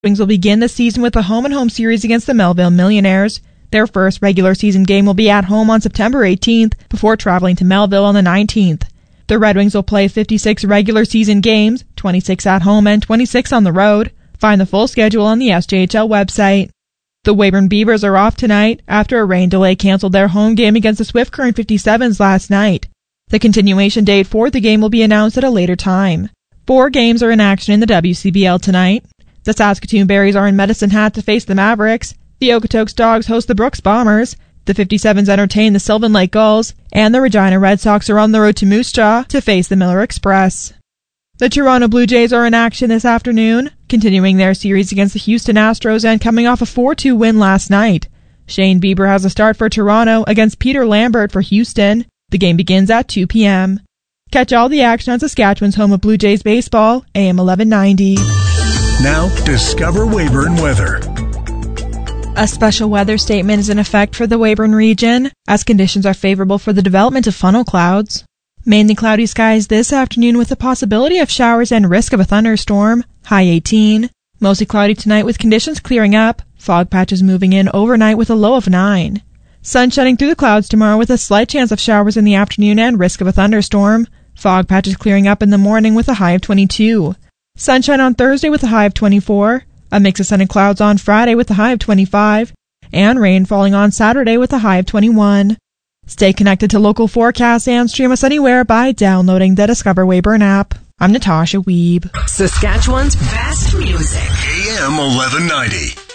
Wings will begin the season with a home-and-home series against the Melville Millionaires. Their first regular season game will be at home on September 18th before traveling to Melville on the 19th. The Red Wings will play 56 regular season games, 26 at home and 26 on the road. Find the full schedule on the SJHL website. The Weyburn Beavers are off tonight after a rain delay canceled their home game against the Swift Current 57s last night. The continuation date for the game will be announced at a later time. 4 games are in action in the WCBL tonight. The Saskatoon Berries are in Medicine Hat to face the Mavericks. The Okotoks Dogs host the Brooks Bombers. The 57s entertain the Sylvan Lake Gulls. And the Regina Red Sox are on the road to Moose Jaw to face the Miller Express. The Toronto Blue Jays are in action this afternoon, continuing their series against the Houston Astros and coming off a 4-2 win last night. Shane Bieber has a start for Toronto against Peter Lambert for Houston. The game begins at 2 p.m. Catch all the action on Saskatchewan's home of Blue Jays baseball, AM 1190. Now, discover Weyburn weather. A special weather statement is in effect for the Weyburn region, as conditions are favorable for the development of funnel clouds. Mainly cloudy skies this afternoon with the possibility of showers and risk of a thunderstorm, high 18. Mostly cloudy tonight with conditions clearing up, fog patches moving in overnight with a low of 9. Sun shining through the clouds tomorrow with a slight chance of showers in the afternoon and risk of a thunderstorm. Fog patches clearing up in the morning with a high of 22. Sunshine on Thursday with a high of 24. A mix of sun and clouds on Friday with a high of 25. And rain falling on Saturday with a high of 21. Stay connected to local forecasts and stream us anywhere by downloading the Discover Weyburn app. I'm Natasha Wiebe. Saskatchewan's best music. AM 1190.